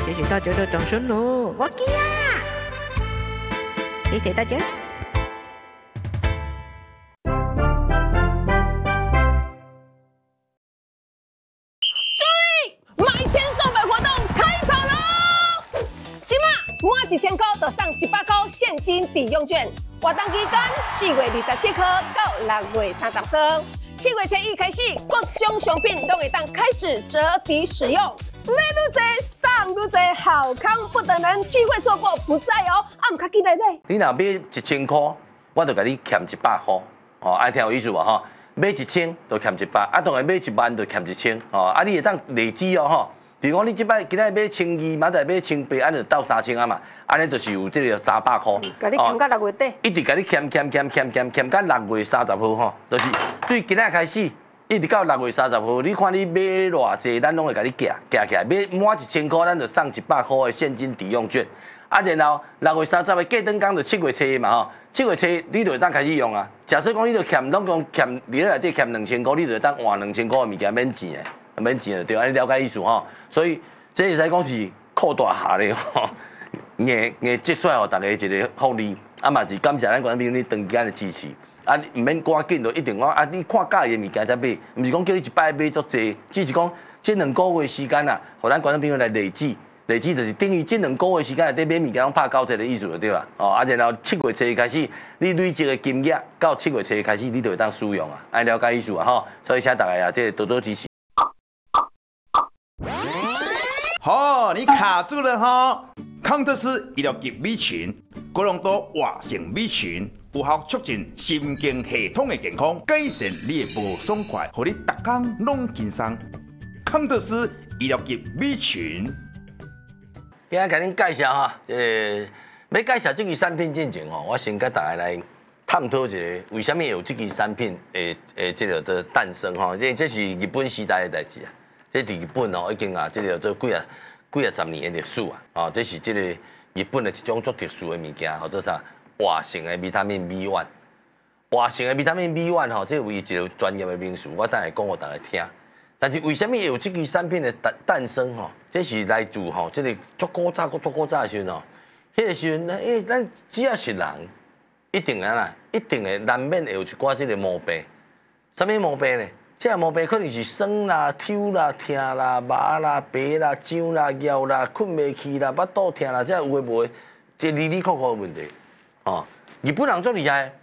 谢谢大家的掌声哦，我给呀！谢谢大家。 买千送百活动开跑喽！今晚满1000块就送100块现金抵用券，活动期间4月27号到6月30号，7月初1开始，各种商品都会当开始折抵使用。买愈多送愈多，好康不等人，机会错过不再哦！啊，唔卡记来买。 你若买1000块，我就甲你欠100块，哦，爱听有意思无吼？买1000就欠100，啊，当然买1万就欠1000，哦，啊，你会当累积哦吼。比如讲，你即摆今仔买1200，明仔买1800，安就到3000啊嘛，安尼就是有这个300块。 甲你欠到6月底。 一直甲你欠到6月30号吼，就是对今仔开始，一直到6月30号，你看你买偌济，咱拢会甲你夹起来，买满1000块，咱就送100块的现金抵用券。啊，然后6月30号过灯工就7月初1嘛吼，7月初1你就会当开始用啊。假设讲你就欠，拢讲欠你内底欠2000块，你就会当换2000块的物件免钱的，免钱的对，安尼了解意思吼。所以这会使讲是扩大下咧吼，硬积出来互大家一个福利，啊嘛是感谢咱观众朋友你长期的支持。啊，唔免赶紧就一定讲啊，你看介意的物件才买，唔是讲叫你一摆买足济，只是讲这2个月时间啊，互咱观众朋友来累积。累积就是等于这2个月时间内底买物件拢拍90%的意思就对啦。哦，啊，然后7月初1开始，你累积的金额到7月初1开始，你就会当使用啊，爱了解意思啊吼。所以请大家啊，这多多支持。 好，你卡住了哈！康特斯医疗级米群，高浓度活性米群，有效促进神经系统的健康，改善你的无爽快，让你逐天拢轻松。康特斯医疗级米群。 今仔甲恁介绍哈，要介绍这支产品之前吼，我先甲大家来探讨一下，为什么有这支产品这个的诞生吼？这是日本时代的代志啊，这伫日本吼已经啊，这个做几啊10年的历史啊，哦，这是这个日本的一种足特殊的物件，或者啥活性的维他命 B1， 活性的维他命 B1吼，这为一个专业的名词，我等下讲给大家听。但是为什么有这个产品的诞生吼？这是来自吼，这个足古早的时候吼，迄个时阵，咱只要是人，一定啊啦，一定会难免会有一寡这个毛病。什么毛病呢？这个毛病可能是酸啦、抽啦、痛啦、麻啦、白啦、痒啦、咬啦、困袂去啦、腹肚痛啦，这有诶无诶，这里里扣扣的问题。哦，日本人足厉害，